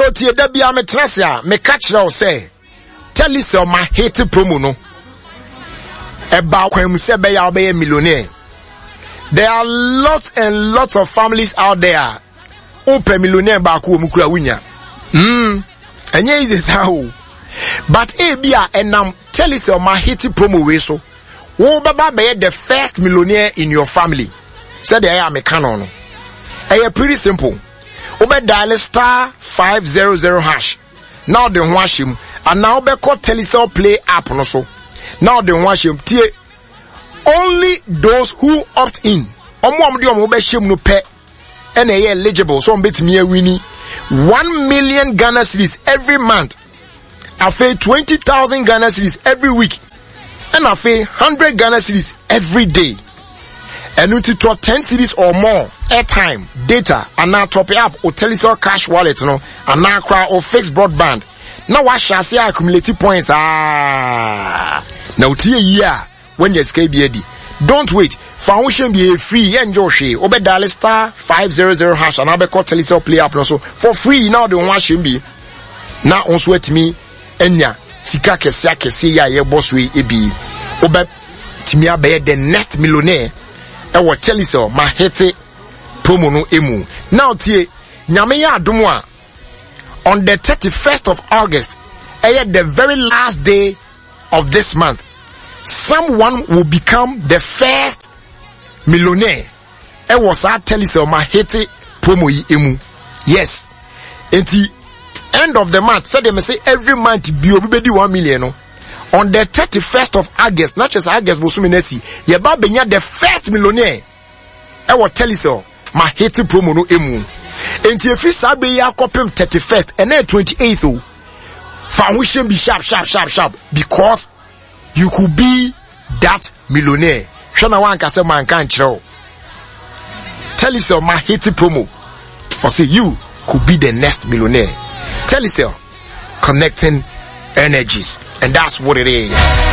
So tie da bia me trasia me catch now say tell us my hate promo no eba kwam se be ya be millionaire. There are lots and lots of families out there open millionaire ba ko mu kura wunya enye is how but bia enam tell us my hate promo we so wo baba be the first millionaire in your family. Said I am a canon. Pretty simple. Ube dial *500 hash. Now the wash him and now be called Telecel Play app no so. Now the wash him only those who opt in. Ube shim no pay and eligible so bit me winning 1 million Ghana cedis every month. I pay 20,000 Ghana cedis every week. And I pay 100 Ghana cedis every day. And you to 10 cedis or more airtime, data, and now top it up or Telecel cash wallet, and now cry or fixed broadband. Now what shall say accumulated points? Now year when you escape BD. Don't wait. Foundation be free and Joshi. Obe dial *500 hash and I be call Telecel Play app also for free. Now the one should be now on sweat me enya sika kesi ya ye boss we ebi. Obe timia be the next millionaire. I will tell you so, my hate promo no emu. Now, tie, nyame ya adumwa on the 31st of August, the very last day of this month, someone will become the first millionaire. I was tell you so, my hate promo emu. Yes. At the end of the month, so they may say every month be 1 million. No? On the 31st of August, not just August, Bosuminesi, Yaba Benya the first millionaire. I will tell you so. My hate promo no emu. And if you sabe ya kopim 31st and then 28th, foundation be sharp. Because you could be that millionaire. Shana wan kase man can't show. Tell you so. My hate promo. Or say you could be the next millionaire. Tell you so. Connecting energies. And that's what it is.